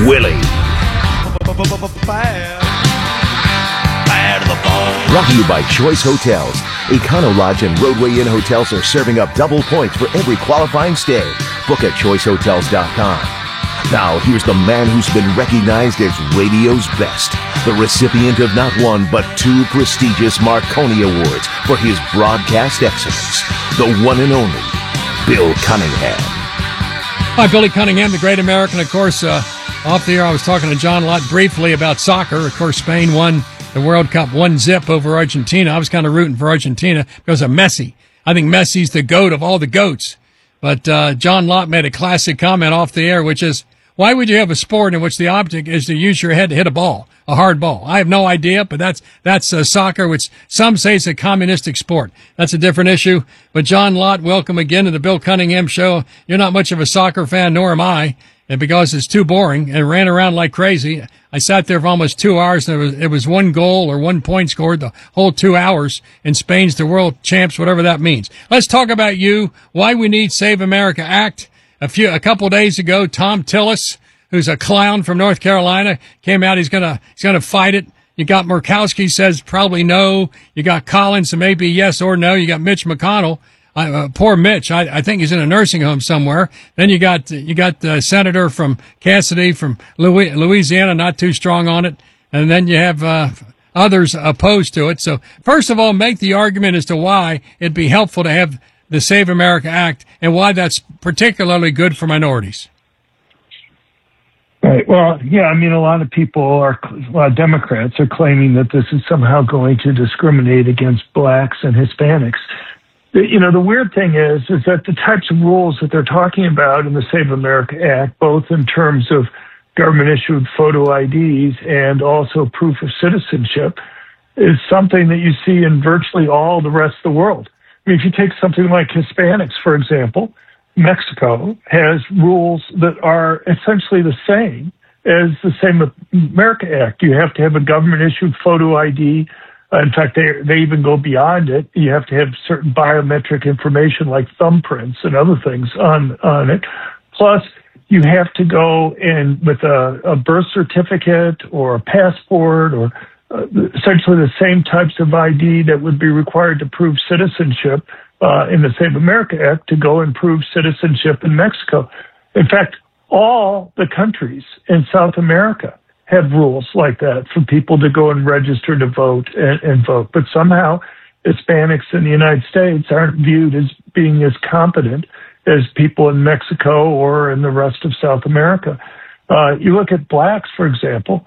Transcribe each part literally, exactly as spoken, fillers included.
Willie. Brought to you by Choice Hotels. Econo Lodge and Roadway Inn hotels are serving up double points for every qualifying stay. Book at choice hotels dot com. Now, here's the man who's been recognized as radio's best, the recipient of not one but two prestigious Marconi Awards for his broadcast excellence, the one and only Bill Cunningham. Hi, Billy Cunningham, the great American. Of course, uh, off the air, I was talking to John Lott briefly about soccer. Of course, Spain won the World Cup one zip over Argentina. I was kind of rooting for Argentina because of Messi. I think Messi's the GOAT of all the GOATs. But uh, John Lott made a classic comment off the air, which is, why would you have a sport in which the object is to use your head to hit a ball, a hard ball? I have no idea, but that's that's uh, soccer, which some say is a communistic sport. That's a different issue. But John Lott, welcome again to the Bill Cunningham Show. You're not much of a soccer fan, nor am I, and because it's too boring and ran around like crazy. I sat there for almost two hours, and it was, it was one goal or one point scored the whole two hours, and Spain's the world champs, whatever that means. Let's talk about you, why we need Save America Act. A few, a couple of days ago, Tom Tillis, who's a clown from North Carolina, came out. He's gonna, he's gonna fight it. You got Murkowski says probably no. You got Collins, so maybe yes or no. You got Mitch McConnell. Uh, poor Mitch. I, I think he's in a nursing home somewhere. Then you got, you got the senator from Cassidy from Louisiana, not too strong on it. And then you have, uh, others opposed to it. So first of all, make the argument as to why it'd be helpful to have the Save America Act and why that's particularly good for minorities. Right. Well, yeah, I mean, a lot of people are, a lot of Democrats are claiming that this is somehow going to discriminate against blacks and Hispanics. You know, the weird thing is, is that the types of rules that they're talking about in the Save America Act, both in terms of government-issued photo I Ds and also proof of citizenship, is something that you see in virtually all the rest of the world. I mean, if you take something like Hispanics, for example, Mexico has rules that are essentially the same as the Save America Act. You have to have a government-issued photo I D. In fact, they they even go beyond it. You have to have certain biometric information like thumbprints and other things on, on it. Plus, you have to go in with a, a birth certificate or a passport or uh, essentially the same types of I D that would be required to prove citizenship uh, in the Save America Act to go and prove citizenship in Mexico. In fact, all the countries in South America have rules like that for people to go and register to vote and, and vote. But somehow Hispanics in the United States aren't viewed as being as competent as people in Mexico or in the rest of South America. Uh, you look at blacks, for example,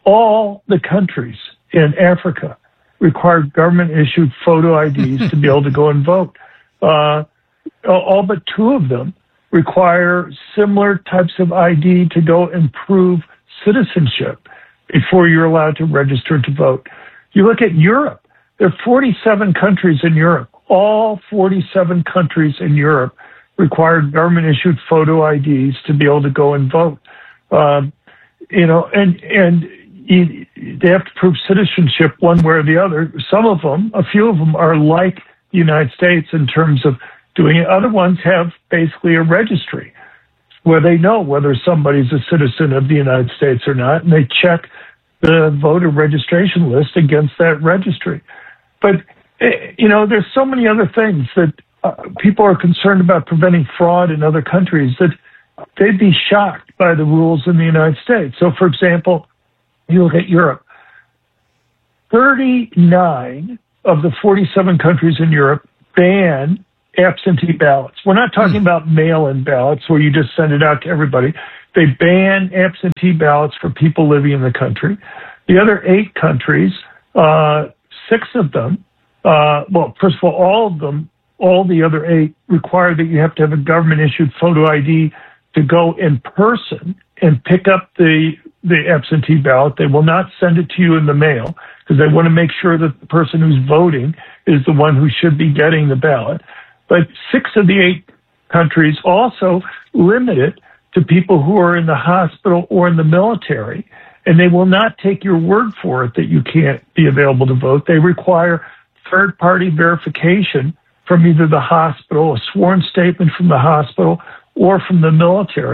all the countries in Africa require government-issued photo I Ds to be able to go and vote. Uh, all but two of them require similar types of I D to go and prove citizenship before you're allowed to register to vote. You look at Europe, there are forty-seven countries in Europe. All forty-seven countries in Europe require government-issued photo I Ds to be able to go and vote. Um, you know, and and you, they have to prove citizenship one way or the other. Some of them, a few of them, are like the United States in terms of doing it. Other ones have basically a registry where they know whether somebody's a citizen of the United States or not, and they check the voter registration list against that registry. But, you know, there's so many other things that uh, people are concerned about preventing fraud in other countries that they'd be shocked by the rules in the United States. So, for example, you look at Europe. thirty-nine of the forty-seven countries in Europe ban absentee ballots. We're not talking mm. about mail-in ballots where you just send it out to everybody. They ban absentee ballots for people living in the country. The other eight countries, uh, six of them, uh, well, first of all, all of them, all the other eight require that you have to have a government-issued photo I D to go in person and pick up the the absentee ballot. They will not send it to you in the mail because they want to make sure that the person who's voting is the one who should be getting the ballot. But six of the eight countries also limit it to people who are in the hospital or in the military, and they will not take your word for it that you can't be available to vote. They require third-party verification from either the hospital, a sworn statement from the hospital, or from the military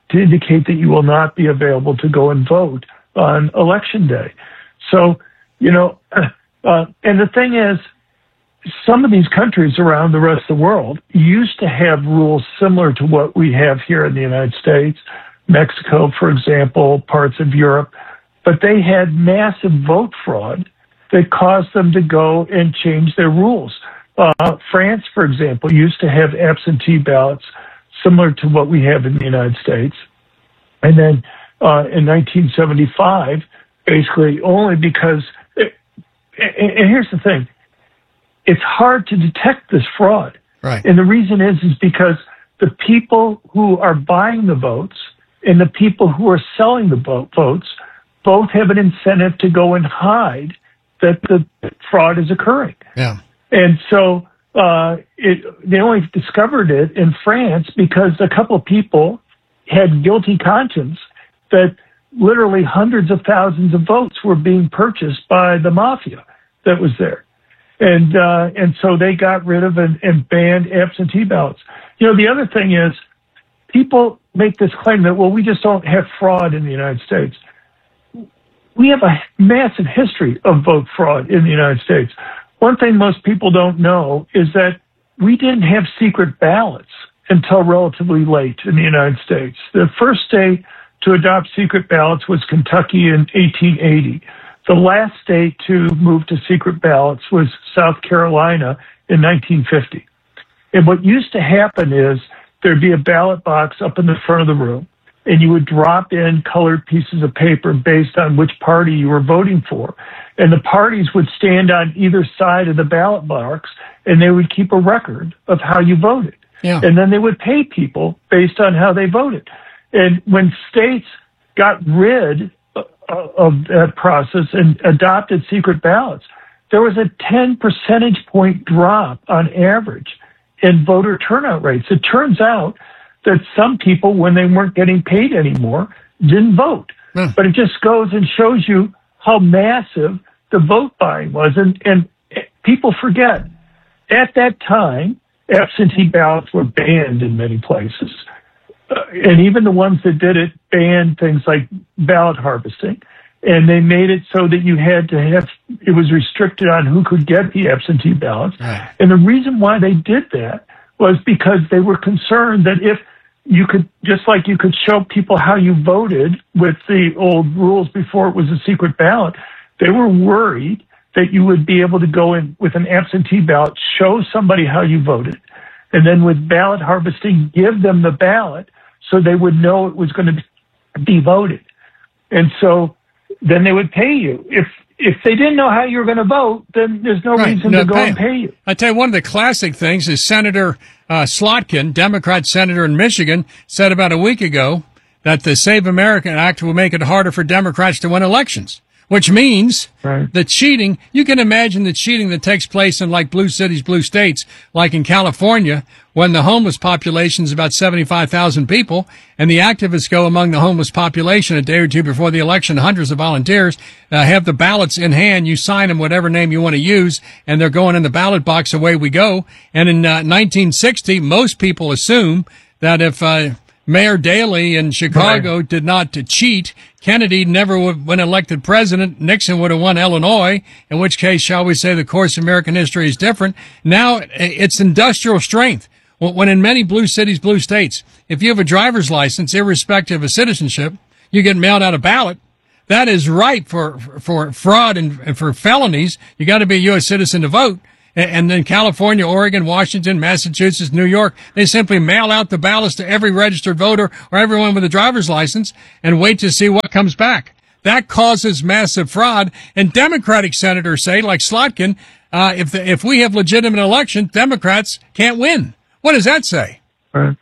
to indicate that you will not be available to go and vote on election day. So, you know, uh, and the thing is, some of these countries around the rest of the world used to have rules similar to what we have here in the United States, Mexico, for example, parts of Europe, but they had massive vote fraud that caused them to go and change their rules. Uh, France, for example, used to have absentee ballots similar to what we have in the United States. And then uh, in nineteen seventy-five, basically only because, it, and, and here's the thing, it's hard to detect this fraud. Right. And the reason is, is because the people who are buying the votes and the people who are selling the votes both have an incentive to go and hide that the fraud is occurring. Yeah. And so uh, it, they only discovered it in France because a couple of people had guilty conscience that literally hundreds of thousands of votes were being purchased by the mafia that was there. And uh, and so they got rid of and, and banned absentee ballots. You know, the other thing is people make this claim that, well, we just don't have fraud in the United States. We have a massive history of vote fraud in the United States. One thing most people don't know is that we didn't have secret ballots until relatively late in the United States. The first state to adopt secret ballots was Kentucky in eighteen eighty. The last state to move to secret ballots was South Carolina in nineteen fifty. And what used to happen is there'd be a ballot box up in the front of the room, and you would drop in colored pieces of paper based on which party you were voting for. And the parties would stand on either side of the ballot box, and they would keep a record of how you voted. Yeah. And then they would pay people based on how they voted. And when states got rid of that process and adopted secret ballots, there was a ten percentage point drop on average in voter turnout rates. It turns out that some people, when they weren't getting paid anymore, didn't vote. Hmm. But it just goes and shows you how massive the vote buying was. And, and people forget, at that time, absentee ballots were banned in many places. Uh, and even the ones that did it banned things like ballot harvesting. And they made it so that you had to have, it was restricted on who could get the absentee ballots. Right. And the reason why they did that was because they were concerned that if you could, just like you could show people how you voted with the old rules before it was a secret ballot, they were worried that you would be able to go in with an absentee ballot, show somebody how you voted, and then with ballot harvesting, give them the ballot so they would know it was going to be voted. And so then they would pay you. If if they didn't know how you were going to vote, then there's no Right. reason No, to go pay and pay you. I tell you, one of the classic things is Senator uh, Slotkin, Democrat senator in Michigan, said about a week ago that the Save America Act will make it harder for Democrats to win elections, which means Right. the cheating, you can imagine the cheating that takes place in like blue cities, blue states, like in California, when the homeless population is about seventy-five thousand people, and the activists go among the homeless population a day or two before the election, hundreds of volunteers uh, have the ballots in hand. You sign them, whatever name you want to use, and they're going in the ballot box, away we go. And in uh, nineteen sixty, most people assume that if uh, Mayor Daley in Chicago Right. did not to cheat, Kennedy never would have been elected president. Nixon would have won Illinois, in which case, shall we say, the course of American history is different. Now it's industrial strength. When in many blue cities, blue states, if you have a driver's license, irrespective of citizenship, you get mailed out a ballot. That is ripe for, for fraud and for felonies. You got to be a U S citizen to vote. And then California, Oregon, Washington, Massachusetts, New York, they simply mail out the ballots to every registered voter or everyone with a driver's license and wait to see what comes back. That causes massive fraud. And Democratic senators say, like Slotkin, uh, if the, if we have legitimate elections, Democrats can't win. What does that say? Right.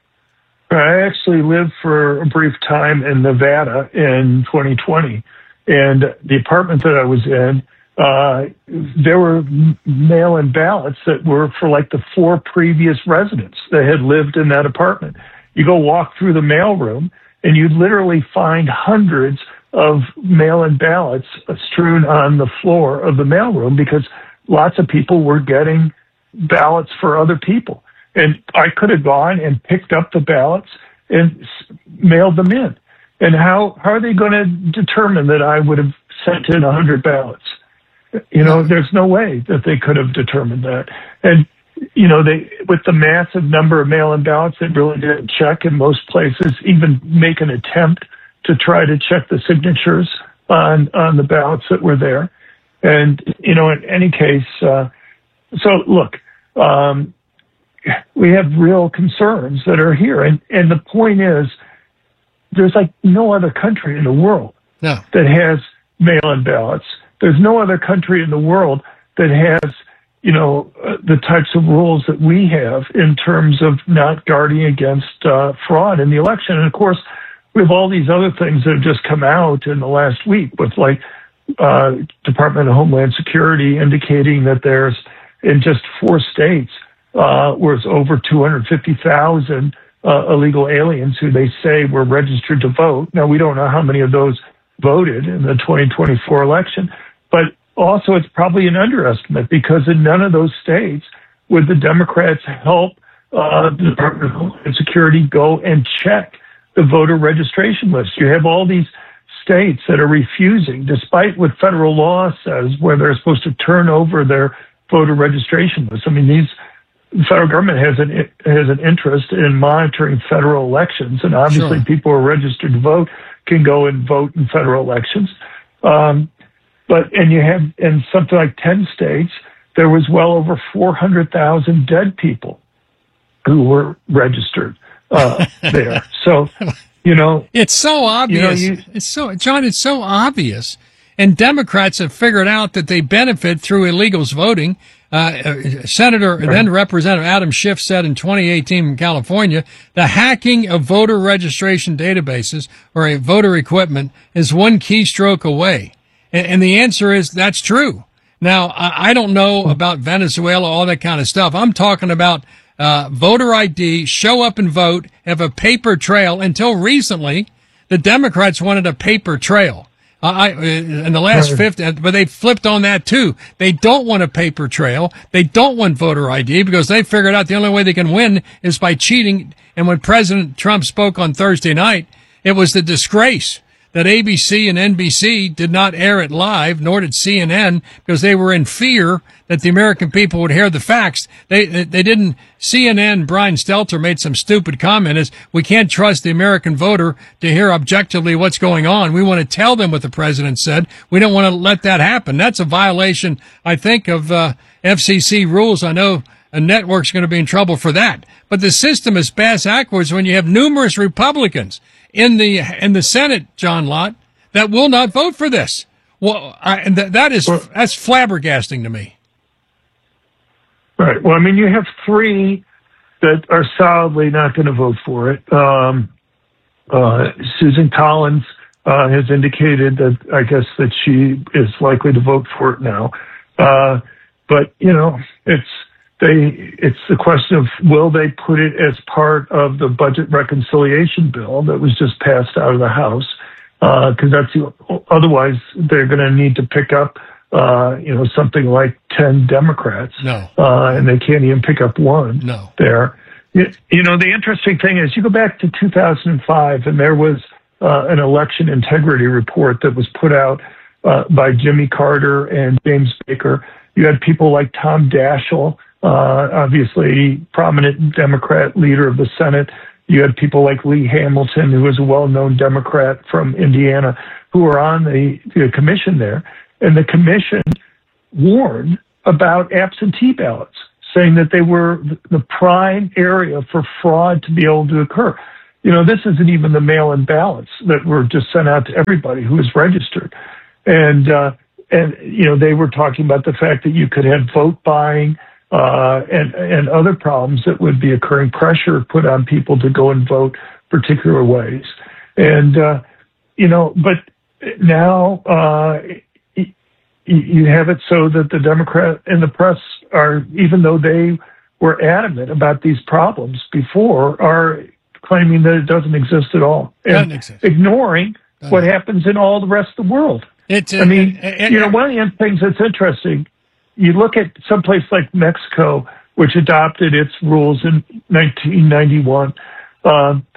I actually lived for a brief time in Nevada in twenty twenty, and the apartment that I was in, uh, there were mail-in ballots that were for like the four previous residents that had lived in that apartment. You go walk through the mailroom, and you literally find hundreds of mail-in ballots strewn on the floor of the mailroom because lots of people were getting ballots for other people. And I could have gone and picked up the ballots and s- mailed them in. And how, how are they going to determine that I would have sent in one hundred ballots? You know, there's no way that they could have determined that. And, you know, they, with the massive number of mail-in ballots, they really didn't check in most places, even make an attempt to try to check the signatures on, on the ballots that were there. And, you know, in any case, uh, so look, um, we have real concerns that are here. And, and the point is, there's like no other country in the world no. that has mail-in ballots. There's no other country in the world that has, you know, uh, the types of rules that we have in terms of not guarding against uh, fraud in the election. And of course, we have all these other things that have just come out in the last week with like uh, Department of Homeland Security indicating that there's in just four states uh, where it's over two hundred fifty thousand uh, illegal aliens who they say were registered to vote. Now, we don't know how many of those voted in the twenty twenty-four election, but also it's probably an underestimate because in none of those states would the Democrats help uh, the Department of Homeland Security go and check the voter registration list. You have all these states that are refusing, despite what federal law says, where they're supposed to turn over their voter registration list. I mean, these the federal government has an has an interest in monitoring federal elections, and obviously Sure. people who are registered to vote can go and vote in federal elections. Um, but and you have in something like ten states, there was well over four hundred thousand dead people who were registered uh, there. So, you know, it's so obvious. You know, you, it's so John. It's so obvious. And Democrats have figured out that they benefit through illegals voting. Uh, Senator, right. then Representative Adam Schiff said in twenty eighteen in California, the hacking of voter registration databases or a voter equipment is one keystroke away. And, and the answer is that's true. Now, I, I don't know about Venezuela, all that kind of stuff. I'm talking about uh, voter I D, show up and vote, have a paper trail. Until recently, the Democrats wanted a paper trail. I, in the last fifty, but they flipped on that too. They don't want a paper trail. They don't want voter I D because they figured out the only way they can win is by cheating. And when President Trump spoke on Thursday night, it was the disgrace that A B C and N B C did not air it live, nor did C N N, because they were in fear that the American people would hear the facts. They they didn't. C N N, Brian Stelter made some stupid comment is, we can't trust the American voter to hear objectively what's going on. We want to tell them what the president said. We don't want to let that happen. That's a violation, I think, of uh, F C C rules. I know a network's going to be in trouble for that. But the system is backwards when you have numerous Republicans in the in the Senate, John Lott, that will not vote for this. Well, I, and th- that is that's flabbergasting to me. Right. Well, I mean, you have three that are solidly not going to vote for it. Um, uh, Susan Collins uh, has indicated that I guess that she is likely to vote for it now. Uh, but you know, it's. They, it's the question of will they put it as part of the budget reconciliation bill that was just passed out of the House? Because uh, that's the, otherwise they're going to need to pick up, uh, you know, something like ten Democrats. No, uh, and they can't even pick up one. No, there. You, you know, the interesting thing is you go back to two thousand five, and there was uh, an election integrity report that was put out uh, by Jimmy Carter and James Baker. You had people like Tom Daschle. Uh, obviously, prominent Democrat leader of the Senate. You had people like Lee Hamilton, who was a well-known Democrat from Indiana, who were on the, the commission there. And the commission warned about absentee ballots, saying that they were the prime area for fraud to be able to occur. You know, this isn't even the mail-in ballots that were just sent out to everybody who was registered. And, uh, and you know, they were talking about the fact that you could have vote buying, Uh, and, and other problems that would be occurring, pressure put on people to go and vote particular ways. And, uh, you know, but now uh, y- you have it so that the Democrat and the press are, even though they were adamant about these problems before, are claiming that it doesn't exist at all. And exist. ignoring Doesn't what happens in all the rest of the world. It's, uh, I mean, it, it, you know, one of the things that's interesting, you look at someplace like Mexico, which adopted its rules in nineteen ninety-one. Um,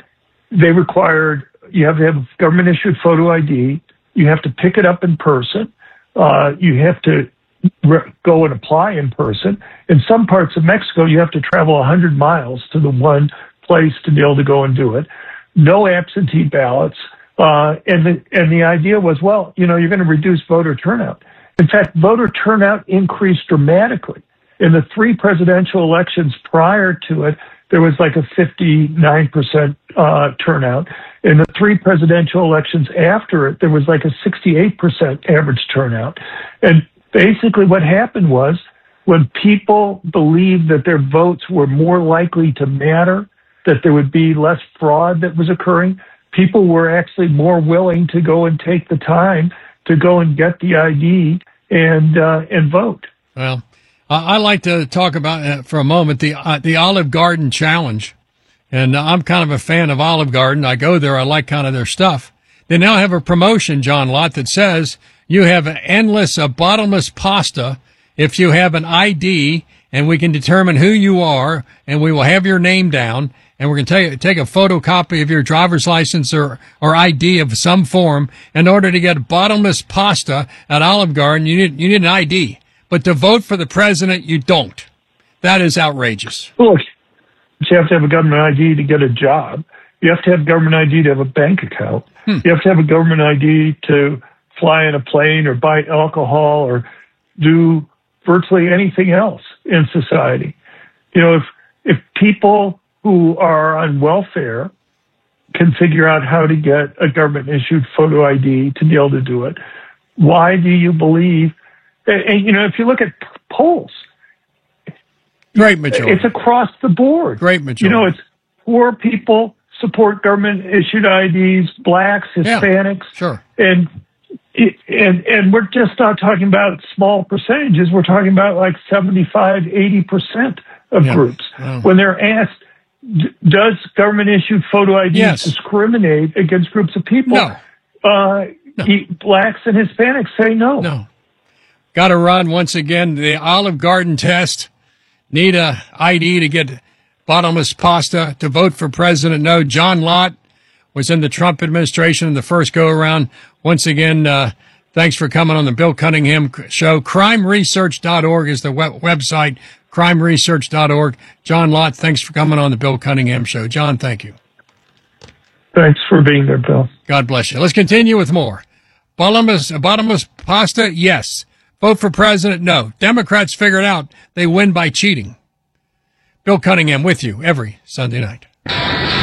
they required you have to have government issued photo I D. You have to pick it up in person. Uh, you have to re- go and apply in person. In some parts of Mexico, you have to travel one hundred miles to the one place to be able to go and do it. No absentee ballots. Uh, and the, and the idea was, well, you know, you're going to reduce voter turnout. In fact, voter turnout increased dramatically. In the three presidential elections prior to it, there was like a fifty-nine percent uh, turnout. In the three presidential elections after it, there was like a sixty-eight percent average turnout. And basically what happened was when people believed that their votes were more likely to matter, that there would be less fraud that was occurring, people were actually more willing to go and take the time to go and get the I D and uh, and vote. Well, I like to talk about uh, for a moment the uh, the Olive Garden challenge, and uh, I'm kind of a fan of Olive Garden. I go there, I like kind of their stuff. They now have a promotion, John Lott, that says you have an endless, a bottomless pasta if you have an I D, and we can determine who you are, and we will have your name down, and we're going to take, take a photocopy of your driver's license or, or I D of some form. In order to get bottomless pasta at Olive Garden, you need, you need an I D. But to vote for the president, you don't. That is outrageous. Look, you have to have a government I D to get a job. You have to have government I D to have a bank account. Hmm. You have to have a government I D to fly in a plane or buy alcohol or do virtually anything else in society. You know, if if people who are on welfare can figure out how to get a government-issued photo I D to be able to do it, why do you believe... And, you know, if you look at polls, great majority. It's across the board. Great majority. You know, it's poor people support government-issued I Ds, blacks, Hispanics. Yeah, sure. And, and, and we're just not talking about small percentages. We're talking about like seventy-five, eighty percent of yeah. groups. Oh. When they're asked, does government-issued photo I Ds yes. discriminate against groups of people? No. Uh, no. Blacks and Hispanics say no. No. Got to run once again the Olive Garden test. Need a I D to get bottomless pasta. To vote for president, no. John Lott was in the Trump administration in the first go-around. Once again, uh, thanks for coming on the Bill Cunningham Show. crime research dot org is the web- website, crime research dot org. John Lott, thanks for coming on the Bill Cunningham Show. John, thank you. Thanks for being there, Bill. God bless you. Let's continue with more. Bottomless, bottomless pasta, yes. Vote for president, no. Democrats figured out they win by cheating. Bill Cunningham with you every Sunday night.